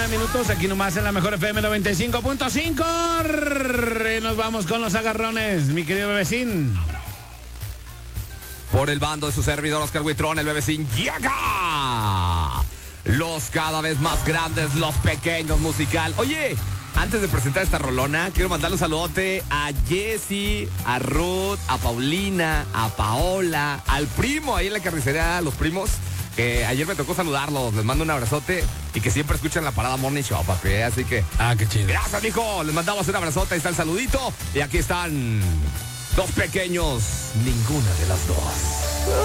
Minutos aquí nomás en la mejor FM 95.5. Nos vamos con los agarrones, mi querido Bebecín. Por el bando de su servidor Oscar Huitrón, el Bebecín llega. Los cada vez más grandes, los pequeños musical. Oye, antes de presentar esta rolona, quiero mandarle un saludote a Jessy, a Ruth, a Paulina, a Paola, al primo ahí en la carnicería, los primos. Que ayer me tocó saludarlos, les mando un abrazote y que siempre escuchan la Parada Morning Show, papi, así que... qué chido. Gracias, mijo, les mandamos un abrazote, ahí está el saludito y aquí están dos pequeños, ninguna de las dos.